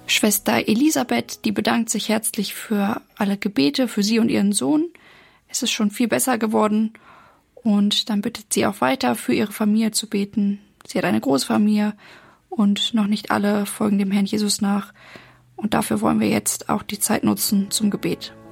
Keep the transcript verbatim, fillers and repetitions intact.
Schwester Elisabeth, die bedankt sich herzlich für alle Gebete, für sie und ihren Sohn. Es ist schon viel besser geworden. Und dann bittet sie auch weiter, für ihre Familie zu beten. Sie hat eine große Familie und noch nicht alle folgen dem Herrn Jesus nach. Und dafür wollen wir jetzt auch die Zeit nutzen zum Gebet.